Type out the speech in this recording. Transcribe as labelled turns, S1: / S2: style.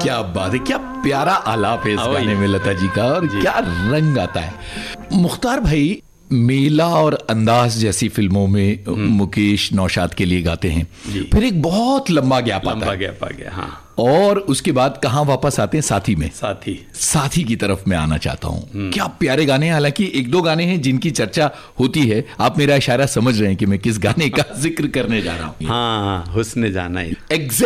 S1: क्या बात है, क्या प्यारा आलाप है इस गाने में लता जी का, और क्या रंग आता है। मुख्तार भाई, मेला और अंदाज जैसी फिल्मों में मुकेश नौशाद के लिए गाते हैं, फिर एक बहुत लंबा गैप आता है,
S2: हाँ।
S1: और उसके बाद कहाँ वापस आते हैं, साथी में।
S2: साथी
S1: की तरफ मैं आना चाहता हूँ। क्या प्यारे गाने हैं। हालांकि एक दो गाने हैं जिनकी चर्चा होती है, आप मेरा इशारा समझ रहे हैं कि मैं किस गाने का जिक्र करने जा रहा हूँ।
S2: हाँ, हुस्न जाना।